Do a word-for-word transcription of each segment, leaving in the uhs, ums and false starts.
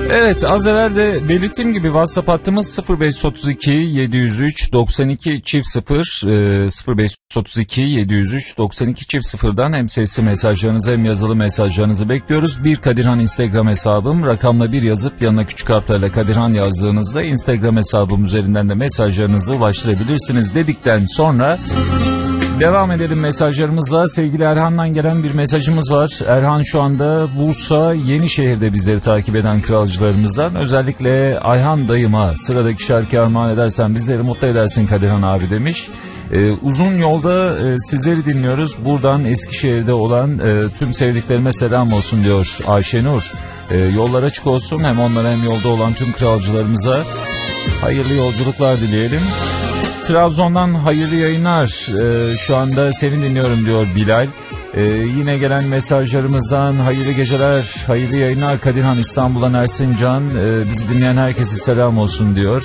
Evet, az evvel de belirttiğim gibi WhatsApp hattımız sıfır beş otuz iki yedi yüz üç doksan iki çift sıfır sıfır beş otuz iki yedi yüz üç doksan iki çift sıfırdan hem sesli mesajlarınızı hem yazılı mesajlarınızı bekliyoruz. Bir Kadirhan Instagram hesabım, rakamla bir yazıp yanına küçük harflerle Kadirhan yazdığınızda Instagram hesabım üzerinden de mesajlarınızı ulaştırabilirsiniz dedikten sonra devam edelim mesajlarımızla. Sevgili Erhan'dan gelen bir mesajımız var. Erhan şu anda Bursa Yenişehir'de bizleri takip eden kralcılarımızdan. Özellikle Ayhan dayıma sıradaki şarkı armağan edersen bizleri mutlu edersin Kadirhan abi demiş. Ee, uzun yolda e, sizleri dinliyoruz. Buradan Eskişehir'de olan e, tüm sevdiklerime selam olsun diyor Ayşenur. E, yollar açık olsun, hem onlara hem yolda olan tüm kralcılarımıza hayırlı yolculuklar dileyelim. Trabzon'dan hayırlı yayınlar. Ee, şu anda seni dinliyorum diyor Bilal. Ee, yine gelen mesajlarımızdan hayırlı geceler, hayırlı yayınlar Kadirhan. İstanbul'dan Ersincan, ee, bizi dinleyen herkese selam olsun diyor.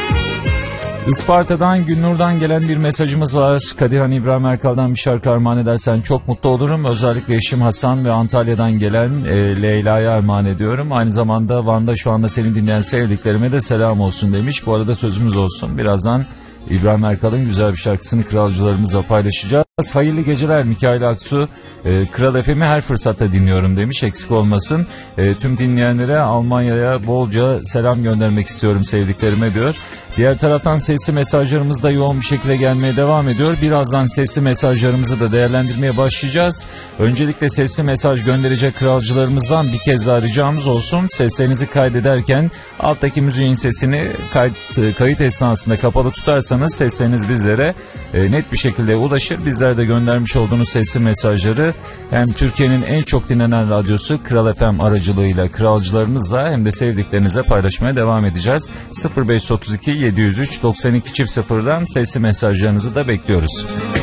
Isparta'dan Günnur'dan gelen bir mesajımız var. Kadirhan, İbrahim Erkal'dan bir şarkı armağan edersen çok mutlu olurum. Özellikle eşim Hasan ve Antalya'dan gelen e, Leyla'ya armağan ediyorum. Aynı zamanda Van'da şu anda seni dinleyen sevdiklerime de selam olsun demiş. Bu arada sözümüz olsun, birazdan İbrahim Erkal'ın güzel bir şarkısını kralcılarımızla paylaşacağız. Hayırlı geceler Mikail Aksu. E, Kral F M'i her fırsatta dinliyorum demiş, eksik olmasın. E, tüm dinleyenlere Almanya'ya bolca selam göndermek istiyorum sevdiklerime diyor. Diğer taraftan sesli mesajlarımız da yoğun bir şekilde gelmeye devam ediyor. Birazdan sesli mesajlarımızı da değerlendirmeye başlayacağız. Öncelikle sesli mesaj gönderecek kralcılarımızdan bir kez daha ricamız olsun. Seslerinizi kaydederken alttaki müziğin sesini kayıt, kayıt esnasında kapalı tutarsanız sesleriniz bizlere e, net bir şekilde ulaşır. Bizler de göndermiş olduğunuz sesli mesajları hem Türkiye'nin en çok dinlenen radyosu Kral F M aracılığıyla kralcılarınızla hem de sevdiklerinize paylaşmaya devam edeceğiz. sıfır beş otuz iki yedi yüz üç doksan iki çift sıfırdan sesli mesajlarınızı da bekliyoruz.